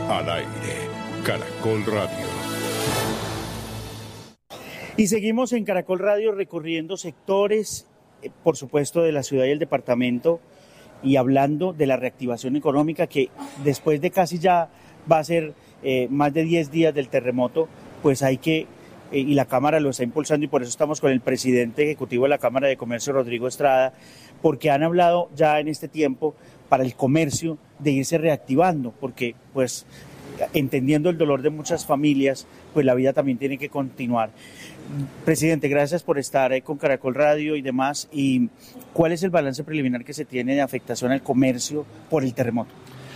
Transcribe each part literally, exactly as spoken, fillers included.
Al aire, Caracol Radio. Y seguimos en Caracol Radio recorriendo sectores, eh, por supuesto, de la ciudad y el departamento, y hablando de la reactivación económica que después de casi ya va a ser eh, más de diez días del terremoto, pues hay que, eh, y la Cámara lo está impulsando, y por eso estamos con el presidente ejecutivo de la Cámara de Comercio, Rodrigo Estrada, porque han hablado ya en este tiempo para el comercio de irse reactivando, porque pues entendiendo el dolor de muchas familias, pues la vida también tiene que continuar. Presidente, gracias por estar ahí con Caracol Radio y demás. ¿Y cuál es el balance preliminar que se tiene de afectación al comercio por el terremoto?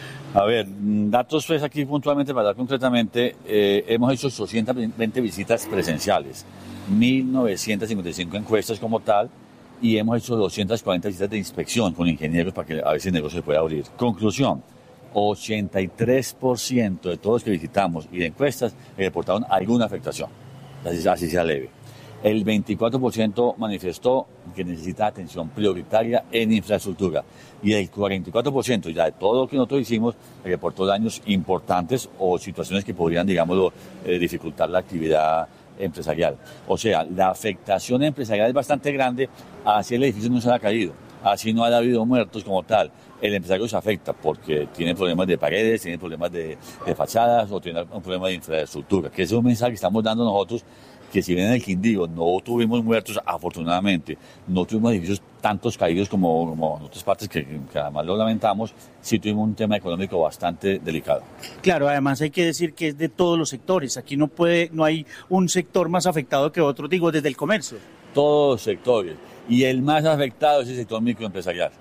A ver, datos pues aquí puntualmente para dar concretamente, eh, hemos hecho ochocientas veinte visitas presenciales, mil novecientas cincuenta y cinco encuestas como tal, y hemos hecho doscientas cuarenta visitas de inspección con ingenieros para que a veces el negocio se pueda abrir. Conclusión, ochenta y tres por ciento de todos los que visitamos y de encuestas reportaron alguna afectación, así, así sea leve. El veinticuatro por ciento manifestó que necesita atención prioritaria en infraestructura y el cuarenta y cuatro por ciento ya de todo lo que nosotros hicimos reportó daños importantes o situaciones que podrían, digamos, eh, dificultar la actividad empresarial. O sea, la afectación empresarial es bastante grande, así el edificio no se ha caído, así no ha habido muertos como tal. El empresario se afecta porque tiene problemas de paredes, tiene problemas de, de fachadas o tiene un problema de infraestructura, que ese es un mensaje que estamos dando nosotros, que si bien en el Quindío no tuvimos muertos, afortunadamente, no tuvimos edificios tantos caídos como, como en otras partes que, que además lo lamentamos, sí tuvimos un tema económico bastante delicado. Claro, además hay que decir que es de todos los sectores, aquí no puede, no hay un sector más afectado que otro, digo, desde el comercio. Todos los sectores, y el más afectado es el sector microempresarial.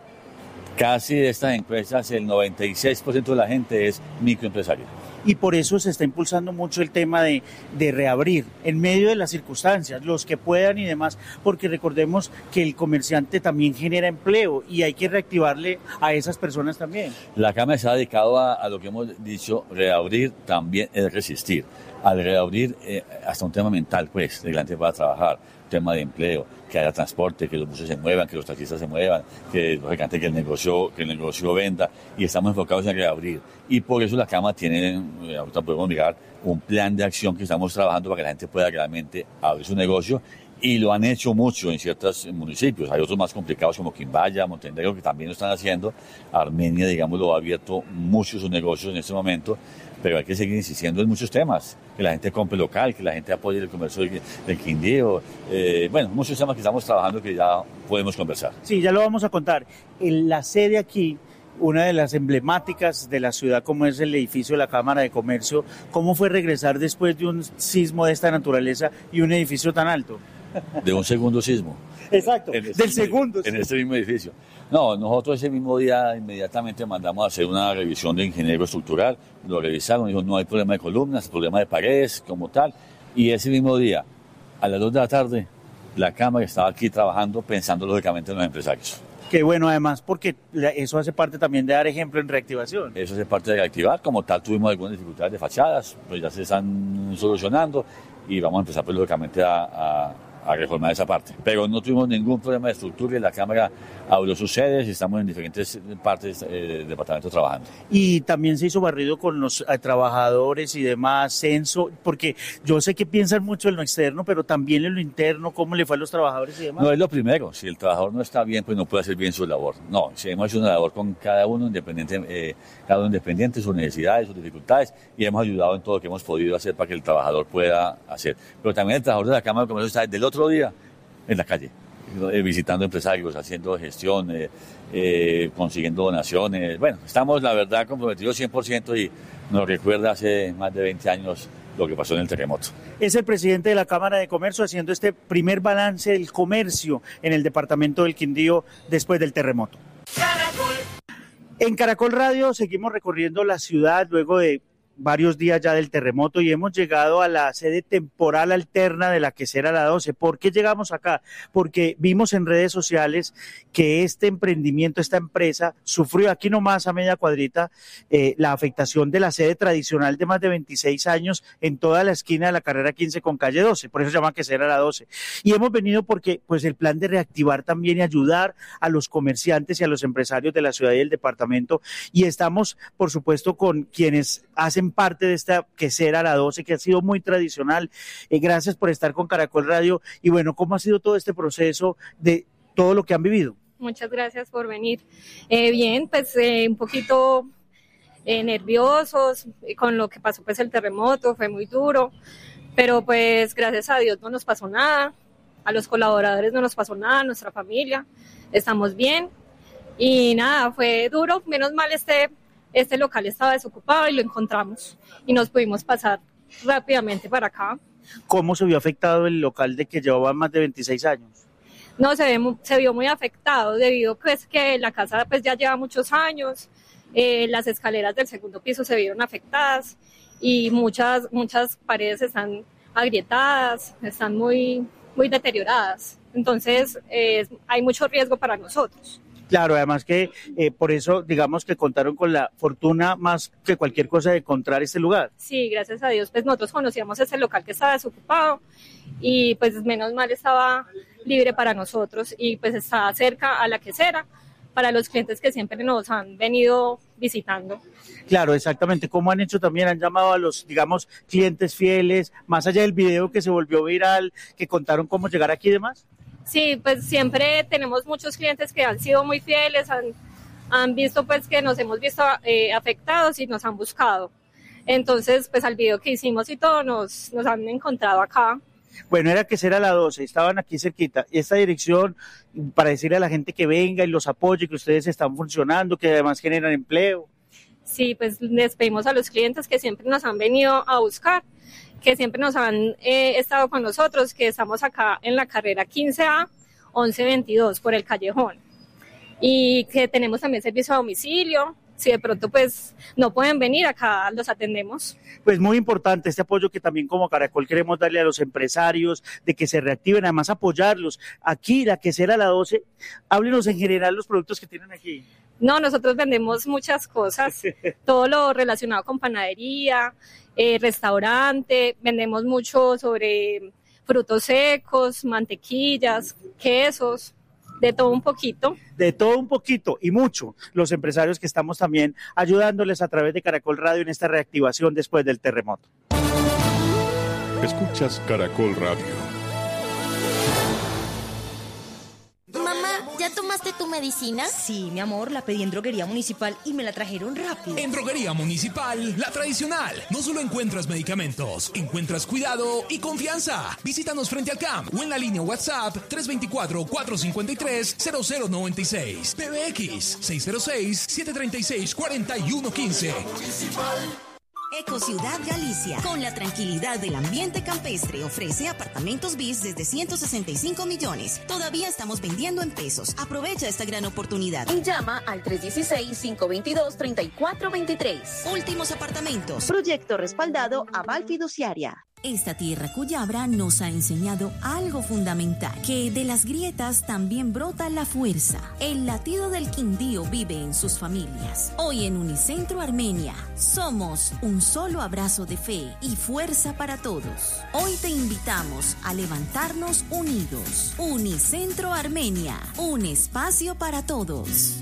Casi de estas encuestas el noventa y seis por ciento de la gente es microempresaria. Y por eso se está impulsando mucho el tema de, de reabrir en medio de las circunstancias, los que puedan y demás, porque recordemos que el comerciante también genera empleo y hay que reactivarle a esas personas también. La Cámara se ha dedicado a, a lo que hemos dicho, reabrir también es resistir. Al reabrir, eh, hasta un tema mental, pues, de la gente para trabajar, tema de empleo, que haya transporte, que los buses se muevan, que los taxistas se muevan, que lógicamente que el negocio, que el negocio venda, y estamos enfocados en reabrir. Y por eso la Cámara tiene, ahorita podemos mirar, un plan de acción que estamos trabajando para que la gente pueda realmente abrir su negocio, y lo han hecho mucho en ciertos municipios. Hay otros más complicados como Quimbaya, Montenegro, que también lo están haciendo. Armenia, digamos, lo ha abierto mucho sus negocios en este momento, pero hay que seguir insistiendo en muchos temas, que la gente compre local, que la gente apoye el comercio del, del Quindío, eh, bueno, muchos temas que estamos trabajando que ya podemos conversar. Sí, ya lo vamos a contar. En la sede aquí, una de las emblemáticas de la ciudad, como es el edificio de la Cámara de Comercio, ¿cómo fue regresar después de un sismo de esta naturaleza y un edificio tan alto? De un segundo sismo. Exacto, este del mismo, segundo. En este mismo edificio. No, nosotros ese mismo día inmediatamente mandamos a hacer una revisión de ingeniero estructural, lo revisaron, dijo no hay problema de columnas, problema de paredes como tal, y ese mismo día, a las dos de la tarde, la Cámara estaba aquí trabajando pensando lógicamente en los empresarios. Qué bueno, además, porque eso hace parte también de dar ejemplo en reactivación. Eso hace parte de reactivar, como tal tuvimos algunas dificultades de fachadas, pues ya se están solucionando y vamos a empezar pues lógicamente a, a a reformar esa parte. Pero no tuvimos ningún problema de estructura y la Cámara abrió sus sedes y estamos en diferentes partes eh, del departamento trabajando. Y también se hizo barrido con los eh, trabajadores y demás, censo, porque yo sé que piensan mucho en lo externo, pero también en lo interno, cómo le fue a los trabajadores y demás. No, es lo primero, si el trabajador no está bien, pues no puede hacer bien su labor. No, si hemos hecho una labor con cada uno independiente, eh, cada uno independiente, sus necesidades, sus dificultades, y hemos ayudado en todo lo que hemos podido hacer para que el trabajador pueda hacer. Pero también el trabajador de la Cámara de Comercio está del otro día en la calle, visitando empresarios, haciendo gestión, eh, eh, consiguiendo donaciones. Bueno, estamos la verdad comprometidos cien por ciento y nos recuerda hace más de veinte años lo que pasó en el terremoto. Es el presidente de la Cámara de Comercio haciendo este primer balance del comercio en el departamento del Quindío después del terremoto. Caracol. En Caracol Radio seguimos recorriendo la ciudad luego de varios días ya del terremoto y hemos llegado a la sede temporal alterna de la quesera La doce. ¿Por qué llegamos acá? Porque vimos en redes sociales que este emprendimiento, esta empresa, sufrió aquí nomás a media cuadrita eh, la afectación de la sede tradicional de más de veintiséis años en toda la esquina de la carrera quince con calle doce, por eso se llama quesera La doce. Y hemos venido porque pues el plan de reactivar también y ayudar a los comerciantes y a los empresarios de la ciudad y del departamento, y estamos por supuesto con quienes hacen hacen parte de esta quesera La doce, que ha sido muy tradicional. Eh, gracias por estar con Caracol Radio. Y bueno, ¿cómo ha sido todo este proceso de todo lo que han vivido? Muchas gracias por venir. Eh, bien, pues eh, un poquito eh, nerviosos con lo que pasó, pues el terremoto, fue muy duro, pero pues gracias a Dios no nos pasó nada, a los colaboradores no nos pasó nada, a nuestra familia, estamos bien. Y nada, fue duro, menos mal este, este local estaba desocupado y lo encontramos y nos pudimos pasar rápidamente para acá. ¿Cómo se vio afectado el local de que llevaba más de veintiséis años? No, se, ve, se vio muy afectado debido pues que la casa pues ya lleva muchos años, eh, las escaleras del segundo piso se vieron afectadas y muchas, muchas paredes están agrietadas, están muy, muy deterioradas, entonces eh, hay mucho riesgo para nosotros. Claro, además que eh, por eso digamos que contaron con la fortuna más que cualquier cosa de encontrar este lugar. Sí, gracias a Dios, pues nosotros conocíamos ese local que estaba desocupado y pues menos mal estaba libre para nosotros y pues está cerca a la quesera para los clientes que siempre nos han venido visitando. Claro, exactamente. ¿Cómo han hecho también? Han llamado a los, digamos, clientes fieles, más allá del video que se volvió viral, que contaron cómo llegar aquí y demás. Sí, pues siempre tenemos muchos clientes que han sido muy fieles, han, han visto pues que nos hemos visto eh, afectados y nos han buscado. Entonces, pues al video que hicimos y todo, nos, nos han encontrado acá. Bueno, era Quesera La doce, estaban aquí cerquita. Y esta dirección, para decirle a la gente que venga y los apoye, que ustedes están funcionando, que además generan empleo. Sí, pues les pedimos a los clientes que siempre nos han venido a buscar, que siempre nos han eh, estado con nosotros, que estamos acá en la carrera quince A, once veintidós, por el Callejón. Y que tenemos también servicio a domicilio. Si de pronto pues no pueden venir, acá los atendemos. Pues muy importante este apoyo que también como Caracol queremos darle a los empresarios, de que se reactiven, además apoyarlos. Aquí, la Quesera La doce, háblenos en general los productos que tienen aquí. No, nosotros vendemos muchas cosas, todo lo relacionado con panadería, eh, restaurante, vendemos mucho sobre frutos secos, mantequillas, quesos, de todo un poquito. De todo un poquito y mucho, los empresarios que estamos también ayudándoles a través de Caracol Radio en esta reactivación después del terremoto. Escuchas Caracol Radio. ¿Ya tomaste tu medicina? Sí, mi amor, la pedí en Droguería Municipal y me la trajeron rápido. En Droguería Municipal, la tradicional. No solo encuentras medicamentos, encuentras cuidado y confianza. Visítanos frente al C A M o en la línea WhatsApp tres dos cuatro, cuatro cinco tres, cero cero nueve seis. P B X seis cero seis, siete tres seis, cuatro uno uno cinco. Ecociudad Galicia, con la tranquilidad del ambiente campestre, ofrece apartamentos bis desde ciento sesenta y cinco millones. Todavía estamos vendiendo en pesos. Aprovecha esta gran oportunidad. Y llama al tres uno seis, cinco dos dos, tres cuatro dos tres. Últimos apartamentos. Proyecto respaldado Aval Fiduciaria. Esta tierra cuyabra nos ha enseñado algo fundamental, que de las grietas también brota la fuerza. El latido del Quindío vive en sus familias. Hoy en Unicentro Armenia somos un solo abrazo de fe y fuerza para todos. Hoy te invitamos a levantarnos unidos. Unicentro Armenia, un espacio para todos.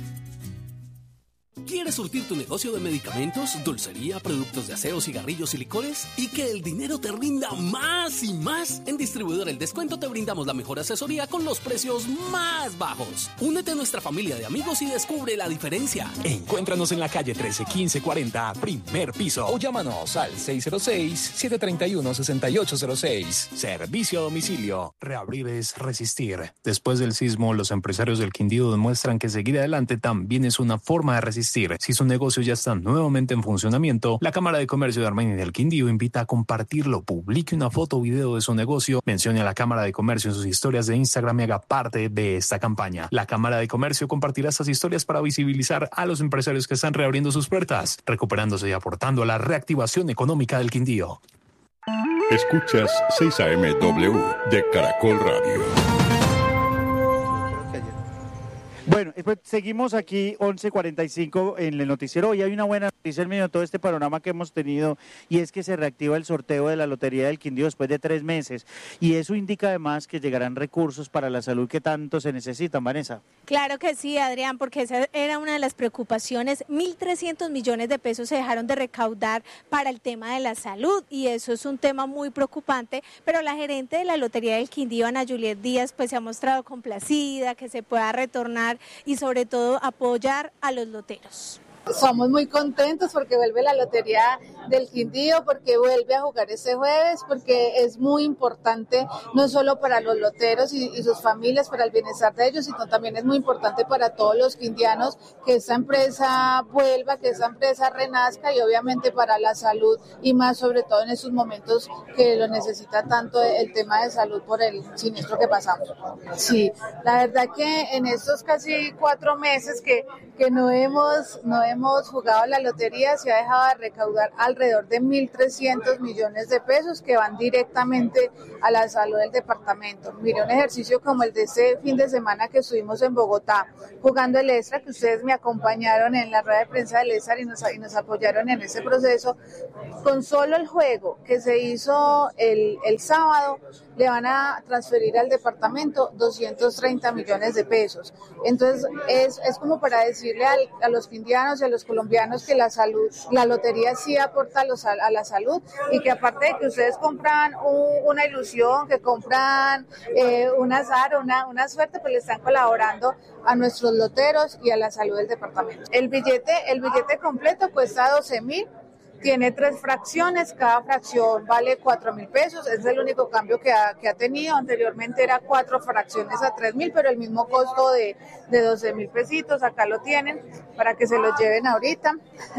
¿Quieres surtir tu negocio de medicamentos, dulcería, productos de aseo, cigarrillos y licores? ¿Y que el dinero te rinda más y más? En Distribuidor El Descuento te brindamos la mejor asesoría con los precios más bajos. Únete a nuestra familia de amigos y descubre la diferencia. Encuéntranos en la calle trece quince cuarenta, primer piso. O llámanos al seis cero seis, siete tres uno, seis ocho cero seis. Servicio a domicilio. Reabrir es resistir. Después del sismo, los empresarios del Quindío demuestran que seguir adelante también es una forma de resistir. Si su negocio ya está nuevamente en funcionamiento, la Cámara de Comercio de Armenia y del Quindío invita a compartirlo. Publique una foto o video de su negocio, mencione a la Cámara de Comercio en sus historias de Instagram y haga parte de esta campaña. La Cámara de Comercio compartirá estas historias para visibilizar a los empresarios que están reabriendo sus puertas, recuperándose y aportando a la reactivación económica del Quindío. Escuchas seis A M W de Caracol Radio. Bueno, pues seguimos aquí once cuarenta y cinco en el noticiero. Hoy hay una buena noticia en medio de todo este panorama que hemos tenido, y es que se reactiva el sorteo de la Lotería del Quindío después de tres meses, y eso indica además que llegarán recursos para la salud que tanto se necesitan, Vanessa. Claro que sí, Adrián, porque esa era una de las preocupaciones. mil trescientos millones de pesos se dejaron de recaudar para el tema de la salud, y eso es un tema muy preocupante, pero la gerente de la Lotería del Quindío, Ana Juliet Díaz, pues se ha mostrado complacida, que se pueda retornar y sobre todo apoyar a los loteros. Somos muy contentos porque vuelve la Lotería del Quindío, porque vuelve a jugar este jueves, porque es muy importante no solo para los loteros y, y sus familias, para el bienestar de ellos, sino también es muy importante para todos los quindianos que esta empresa vuelva, que esta empresa renazca, y obviamente para la salud, y más sobre todo en estos momentos que lo necesita tanto el tema de salud por el siniestro que pasamos. Sí, la verdad que en estos casi cuatro meses que, que no hemos, no hemos hemos jugado la lotería, se ha dejado de recaudar alrededor de mil trescientos millones de pesos que van directamente a la salud del departamento. Mire, un ejercicio como el de ese fin de semana que estuvimos en Bogotá jugando el extra, que ustedes me acompañaron en la rueda de prensa del extra y nos, y nos apoyaron en ese proceso, con solo el juego que se hizo el, el sábado, le van a transferir al departamento doscientos treinta millones de pesos. Entonces es, es como para decirle al, a los quindianos y a los colombianos que la salud, la lotería sí aporta a, los, a la salud, y que aparte de que ustedes compran un, una ilusión, que compran eh, un azar, una, una suerte, pues le están colaborando a nuestros loteros y a la salud del departamento. El billete, el billete completo cuesta doce mil. Tiene tres fracciones, cada fracción vale cuatro mil pesos, es el único cambio que ha, que ha tenido. Anteriormente era cuatro fracciones a tres mil, pero el mismo costo de, de doce mil pesitos, acá lo tienen para que se lo lleven ahorita,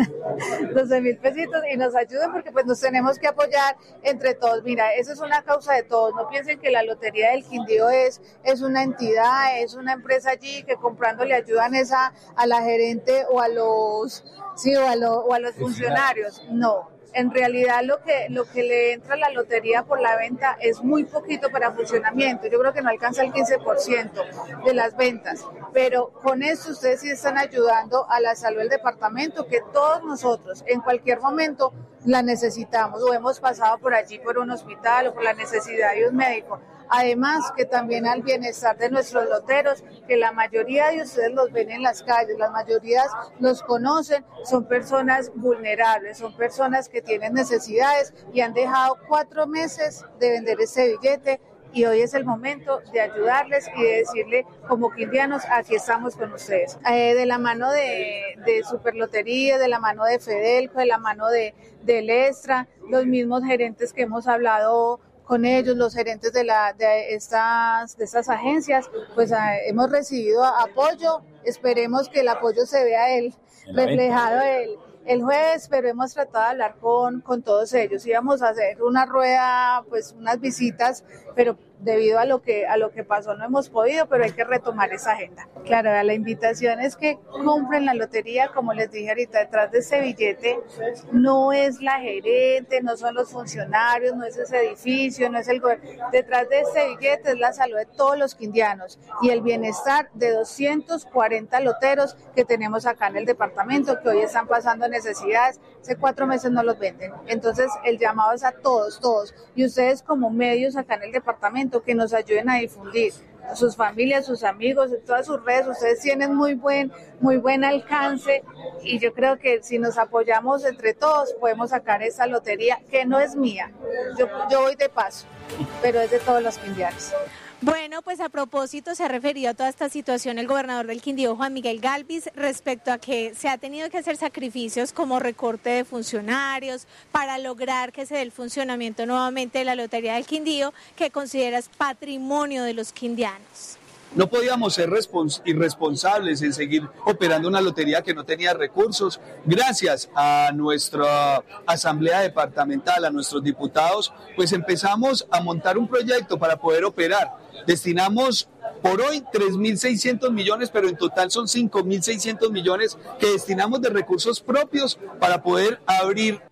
doce mil pesitos, y nos ayuden porque pues nos tenemos que apoyar entre todos. Mira, esa es una causa de todos, no piensen que la Lotería del Quindío es, es una entidad, es una empresa allí que comprando le ayudan esa, a la gerente o a los, sí, o a, lo, o a los funcionarios. No, en realidad lo que lo que le entra a la lotería por la venta es muy poquito para funcionamiento. Yo creo que no alcanza el quince por ciento de las ventas, pero con esto ustedes sí están ayudando a la salud del departamento, que todos nosotros en cualquier momento la necesitamos, o hemos pasado por allí por un hospital o por la necesidad de un médico. Además que también al bienestar de nuestros loteros, que la mayoría de ustedes los ven en las calles, la mayoría los conocen, son personas vulnerables, son personas que tienen necesidades y han dejado cuatro meses de vender ese billete, y hoy es el momento de ayudarles y de decirle como quindianos, aquí estamos con ustedes. Eh, de la mano de, de Superlotería, de la mano de Fedelco, de la mano de, del Extra, los mismos gerentes que hemos hablado con ellos, los gerentes de, la, de, estas, de estas agencias, pues a, hemos recibido apoyo. Esperemos que el apoyo se vea el, reflejado el, el jueves, pero hemos tratado de hablar con, con todos ellos. Íbamos a hacer una rueda, pues unas visitas, pero debido a lo que a lo que pasó no hemos podido, pero hay que retomar esa agenda. Claro, la invitación es que compren la lotería, como les dije ahorita, detrás de ese billete no es la gerente, no son los funcionarios, no es ese edificio, no es el gobierno. Detrás de ese billete es la salud de todos los quindianos y el bienestar de doscientos cuarenta loteros que tenemos acá en el departamento, que hoy están pasando necesidades. Hace cuatro meses no los venden. Entonces el llamado es a todos, todos, y ustedes como medios acá en el departamento, que nos ayuden a difundir, a sus familias, sus amigos, en todas sus redes. Ustedes tienen muy buen, muy buen alcance, y yo creo que si nos apoyamos entre todos podemos sacar esa lotería que no es mía, yo, yo voy de paso, pero es de todos los quindianos. Bueno, pues a propósito se ha referido a toda esta situación el gobernador del Quindío, Juan Miguel Gálvez, respecto a que se ha tenido que hacer sacrificios como recorte de funcionarios para lograr que se dé el funcionamiento nuevamente de la Lotería del Quindío, que consideras patrimonio de los quindianos. No podíamos ser respons- irresponsables en seguir operando una lotería que no tenía recursos. Gracias a nuestra asamblea departamental, a nuestros diputados, pues empezamos a montar un proyecto para poder operar. Destinamos por hoy tres mil seiscientos millones, pero en total son cinco mil seiscientos millones que destinamos de recursos propios para poder abrir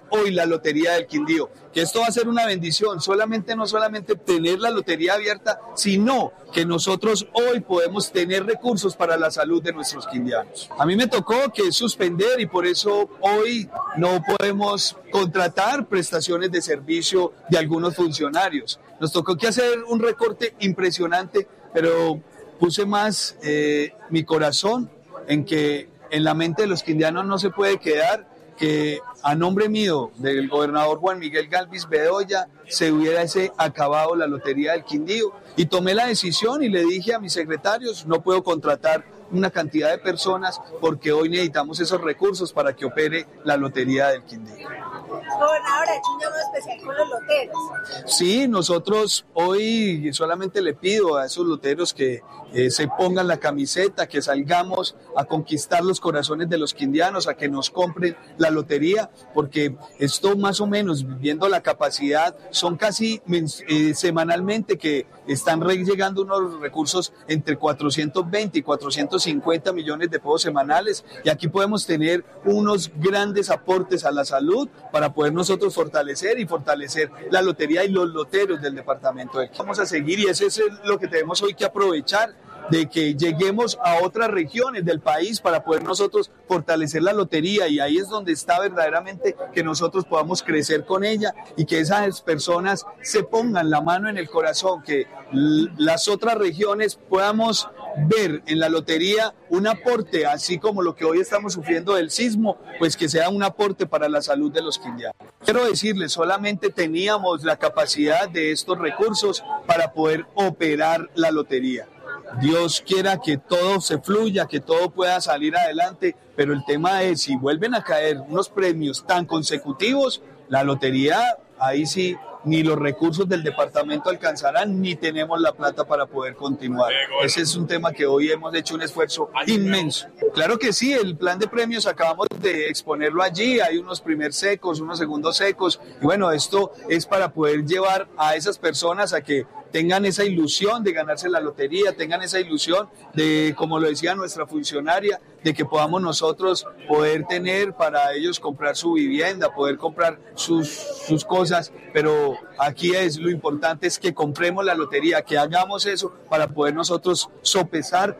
hoy la Lotería del Quindío, que esto va a ser una bendición, solamente no solamente tener la lotería abierta, sino que nosotros hoy podemos tener recursos para la salud de nuestros quindianos. A mí me tocó que suspender y por eso hoy no podemos contratar prestaciones de servicio de algunos funcionarios. Nos tocó que hacer un recorte impresionante, pero puse más eh, mi corazón en que en la mente de los quindianos no se puede quedar que a nombre mío, del gobernador Juan Miguel Galvis Bedoya, se hubiese acabado la Lotería del Quindío. Y tomé la decisión y le dije a mis secretarios, no puedo contratar una cantidad de personas porque hoy necesitamos esos recursos para que opere la Lotería del Quindío. Gobernador, ¿hay un llamado especial con los loteros? Sí, nosotros hoy solamente le pido a esos loteros que eh, se pongan la camiseta, que salgamos a conquistar los corazones de los quindianos, a que nos compren la lotería, porque esto más o menos, viendo la capacidad, son casi eh, semanalmente que están llegando unos recursos entre cuatrocientos veinte y cuatrocientos cincuenta millones de pesos semanales, y aquí podemos tener unos grandes aportes a la salud para poder nosotros fortalecer y fortalecer la lotería y los loteros del departamento de Quindío. Vamos a seguir y eso es lo que tenemos hoy que aprovechar, de que lleguemos a otras regiones del país para poder nosotros fortalecer la lotería, y ahí es donde está verdaderamente que nosotros podamos crecer con ella y que esas personas se pongan la mano en el corazón, que las otras regiones podamos ver en la lotería un aporte, así como lo que hoy estamos sufriendo del sismo, pues que sea un aporte para la salud de los quindianos. Quiero decirles, solamente teníamos la capacidad de estos recursos para poder operar la lotería. Dios quiera que todo se fluya, que todo pueda salir adelante, pero el tema es, si vuelven a caer unos premios tan consecutivos, la lotería, ahí sí, ni los recursos del departamento alcanzarán, ni tenemos la plata para poder continuar. Ese es un tema que hoy hemos hecho un esfuerzo inmenso. Claro que sí, el plan de premios acabamos de exponerlo allí, hay unos primer secos, unos segundos secos, y bueno, esto es para poder llevar a esas personas a que tengan esa ilusión de ganarse la lotería, tengan esa ilusión de, como lo decía nuestra funcionaria, de que podamos nosotros poder tener para ellos comprar su vivienda, poder comprar sus, sus cosas, pero aquí es lo importante es que compremos la lotería, que hagamos eso para poder nosotros sopesar.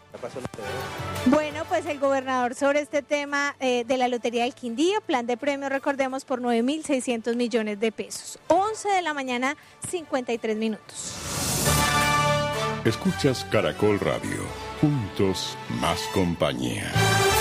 Bueno, pues el gobernador sobre este tema eh, de la Lotería del Quindío, plan de premios, recordemos, por nueve mil seiscientos millones de pesos. once de la mañana, cincuenta y tres minutos. Escuchas Caracol Radio, juntos más compañía.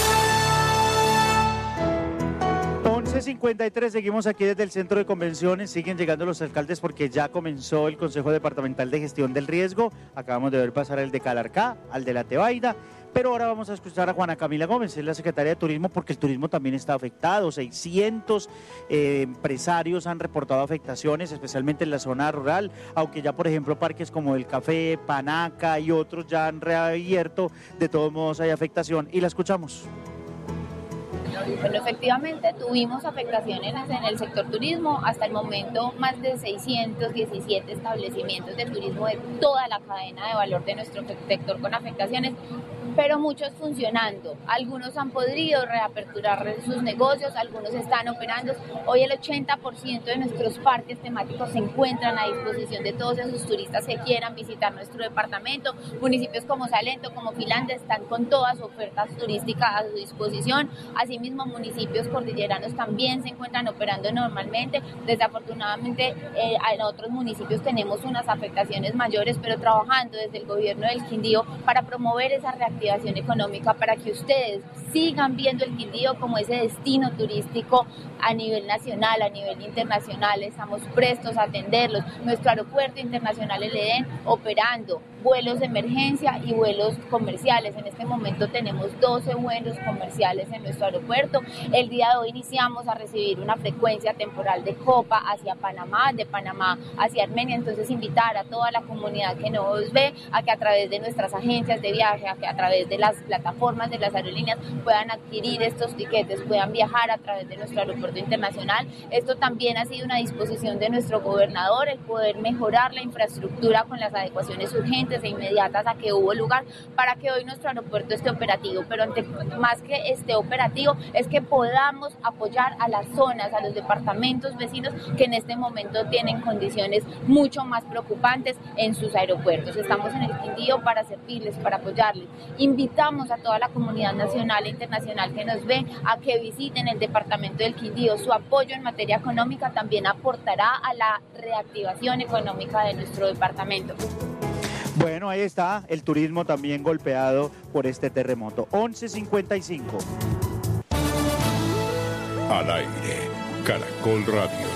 once cincuenta y tres, seguimos aquí desde el centro de convenciones, siguen llegando los alcaldes porque ya comenzó el Consejo Departamental de Gestión del Riesgo, acabamos de ver pasar el de Calarcá, al de la Tebaida, pero ahora vamos a escuchar a Juana Camila Gómez, es la secretaria de Turismo, porque el turismo también está afectado, seiscientos eh, empresarios han reportado afectaciones, especialmente en la zona rural, aunque ya por ejemplo parques como el Café, Panaca y otros ya han reabierto, de todos modos hay afectación y la escuchamos. Bueno, efectivamente tuvimos afectaciones en el sector turismo, hasta el momento más de seiscientos diecisiete establecimientos de turismo de toda la cadena de valor de nuestro sector con afectaciones, pero muchos funcionando. Algunos han podido reaperturar sus negocios, algunos están operando. Hoy el ochenta por ciento de nuestros parques temáticos se encuentran a disposición de todos esos turistas que quieran visitar nuestro departamento. Municipios como Salento, como Filanda están con todas sus ofertas turísticas a su disposición. Asimismo, municipios cordilleranos también se encuentran operando normalmente. Desafortunadamente, eh, en otros municipios tenemos unas afectaciones mayores, pero trabajando desde el gobierno del Quindío para promover esa reactivación económica, para que ustedes sigan viendo el Quindío como ese destino turístico a nivel nacional, a nivel internacional. Estamos prestos a atenderlos. Nuestro aeropuerto internacional El Edén operando vuelos de emergencia y vuelos comerciales. En este momento tenemos doce vuelos comerciales en nuestro aeropuerto. El día de hoy iniciamos a recibir una frecuencia temporal de Copa hacia Panamá, de Panamá hacia Armenia. Entonces invitar a toda la comunidad que nos ve a que a través de nuestras agencias de viaje, a que a través través de las plataformas de las aerolíneas puedan adquirir estos tiquetes, puedan viajar a través de nuestro aeropuerto internacional. Esto también ha sido una disposición de nuestro gobernador, el poder mejorar la infraestructura con las adecuaciones urgentes e inmediatas a que hubo lugar para que hoy nuestro aeropuerto esté operativo, pero ante, más que esté operativo es que podamos apoyar a las zonas, a los departamentos vecinos que en este momento tienen condiciones mucho más preocupantes en sus aeropuertos. Estamos en el Quindío para servirles, para apoyarles. Invitamos a toda la comunidad nacional e internacional que nos ve a que visiten el departamento del Quindío. Su apoyo en materia económica también aportará a la reactivación económica de nuestro departamento. Bueno, ahí está el turismo también golpeado por este terremoto. once cincuenta y cinco. Al aire, Caracol Radio.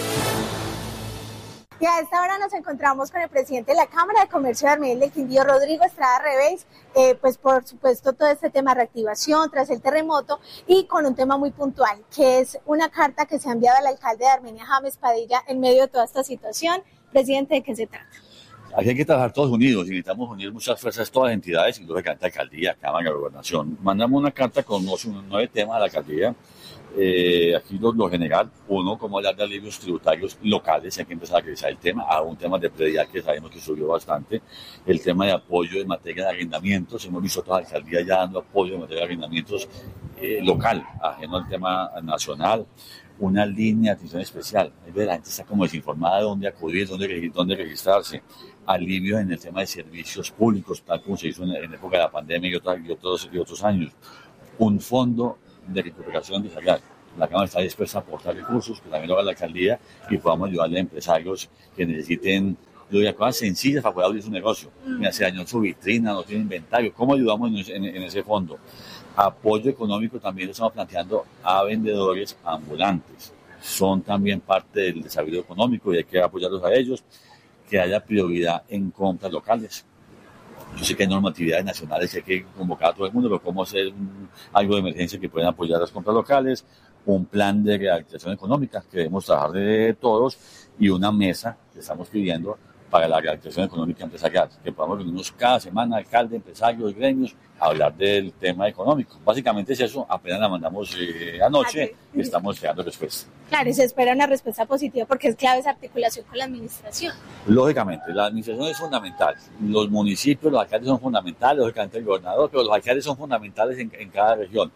Y a esta hora nos encontramos con el presidente de la Cámara de Comercio de Armenia del Quindío, Rodrigo Estrada Reveis, eh, pues por supuesto todo este tema de reactivación tras el terremoto y con un tema muy puntual, que es una carta que se ha enviado al alcalde de Armenia, James Padilla, en medio de toda esta situación. Presidente, ¿de qué se trata? Aquí hay que trabajar todos unidos y necesitamos unir muchas fuerzas, todas las entidades, lógicamente alcaldía, Cámara, Gobernación. Mandamos una carta con nueve temas a la alcaldía. Eh, aquí lo, lo general, uno, como hablar de alivios tributarios locales, hay que empezar a revisar el tema, a un tema de predial que sabemos que subió bastante, el tema de apoyo en materia de arrendamientos, hemos visto toda la alcaldía ya dando apoyo en materia de arrendamientos eh, local, ajeno al tema nacional, una línea de atención especial, la gente está como desinformada de dónde acudir, dónde, dónde registrarse, alivio en el tema de servicios públicos, tal como se hizo en, en época de la pandemia y, otra, y, otros, y otros años, un fondo de recuperación de salario. La Cámara está dispuesta a aportar recursos, que también lo haga la alcaldía, y podamos ayudarle a empresarios que necesiten cosas sencillas para poder abrir su negocio. Mira, se dañó su vitrina, no tiene inventario. ¿Cómo ayudamos en, en, en ese fondo? Apoyo económico también lo estamos planteando a vendedores ambulantes. Son también parte del desarrollo económico y hay que apoyarlos a ellos. Que haya prioridad en compras locales. Yo sé que hay normatividades nacionales que hay que convocar a todo el mundo, pero cómo hacer un, algo de emergencia que puedan apoyar las compras locales, un plan de reactivación económica que debemos trabajar de todos y una mesa que estamos pidiendo para la reactivación económica empresarial, que podamos reunirnos cada semana, alcalde, empresarios, gremios, a hablar del tema económico. Básicamente es eso, apenas la mandamos eh, anoche y estamos esperando respuesta. Claro, y se espera una respuesta positiva porque es clave esa articulación con la administración. Lógicamente, la administración es fundamental. Los municipios, los alcaldes son fundamentales, lógicamente el gobernador, pero los alcaldes son fundamentales en, en cada región.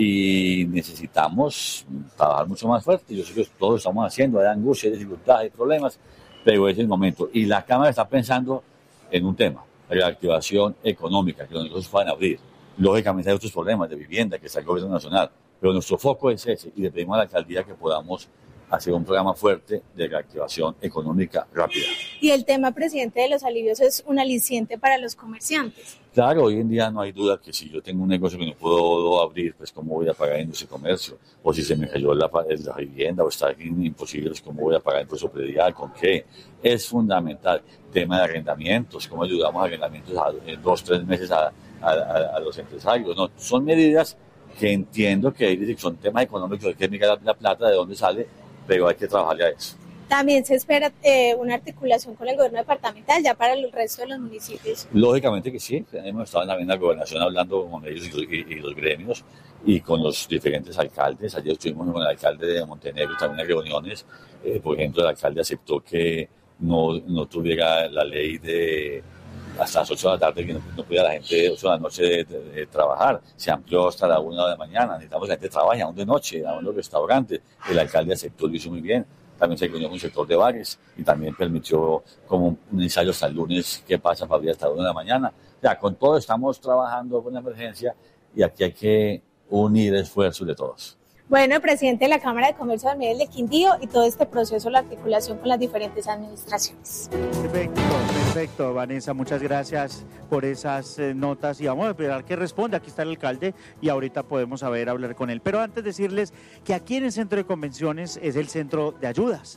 Y necesitamos trabajar mucho más fuerte. Yo sé que todos lo estamos haciendo, hay angustia, hay dificultades, hay problemas, pero es el momento. Y la Cámara está pensando en un tema, la reactivación económica, que los negocios puedan abrir. Lógicamente hay otros problemas de vivienda, que está el gobierno nacional, pero nuestro foco es ese y le pedimos a la alcaldía que podamos hacer un programa fuerte de reactivación económica rápida. Y el tema, presidente, de los alivios es un aliciente para los comerciantes. Claro, hoy en día no hay duda que si yo tengo un negocio que no puedo abrir, pues cómo voy a pagar en ese comercio, o si se me cayó la, la vivienda o está imposible, pues cómo voy a pagar el impuesto predial, con qué. Es fundamental. Tema de arrendamientos, cómo ayudamos a arrendamientos a, en dos, tres meses a, a, a, a los empresarios. No, son medidas que entiendo que son temas económicos, hay que mirar la, la plata de dónde sale, pero hay que trabajarle a eso. También se espera eh, una articulación con el gobierno departamental ya para el resto de los municipios. Lógicamente que sí, hemos estado en la, en la gobernación hablando con ellos y, y, y los gremios y con los diferentes alcaldes. Ayer estuvimos con el alcalde de Montenegro también en reuniones. Eh, por ejemplo, el alcalde aceptó que no, no tuviera la ley de hasta las ocho de la tarde, que no, no pudiera la gente ocho de la noche de, de, de trabajar. Se amplió hasta la una de la mañana. Necesitamos que la gente trabaje aún de noche, aún en los restaurantes. El alcalde aceptó, lo hizo muy bien. También se reunió con el sector de bares y también permitió como un ensayo hasta el lunes qué pasa para abrir hasta la una de la mañana. O sea, con todo estamos trabajando con la emergencia y aquí hay que unir esfuerzos de todos. Bueno, presidente de la Cámara de Comercio de Armenia del Quindío y todo este proceso, la articulación con las diferentes administraciones. Perfecto, perfecto, Vanessa, muchas gracias por esas eh, notas y vamos a esperar que responda. Aquí está el alcalde y ahorita podemos saber hablar con él. Pero antes decirles que aquí en el Centro de Convenciones es el centro de ayudas.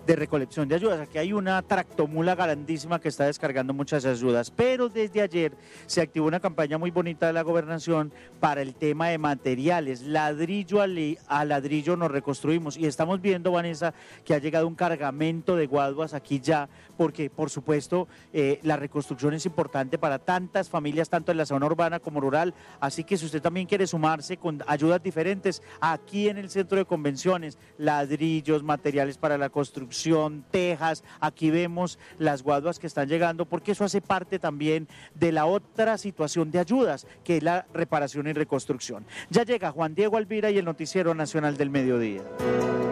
de recolección de ayudas. Aquí hay una tractomula grandísima que está descargando muchas ayudas, pero desde ayer se activó una campaña muy bonita de la gobernación para el tema de materiales, ladrillo a, li, a ladrillo nos reconstruimos, y estamos viendo, Vanessa, que ha llegado un cargamento de guaduas aquí ya, porque por supuesto eh, la reconstrucción es importante para tantas familias, tanto en la zona urbana como rural, así que si usted también quiere sumarse con ayudas diferentes, aquí en el centro de convenciones, ladrillos, materiales para la construcción, tejas, aquí vemos las guaduas que están llegando, porque eso hace parte también de la otra situación de ayudas, que es la reparación y reconstrucción. Ya llega Juan Diego Alvira y el Noticiero Nacional del Mediodía.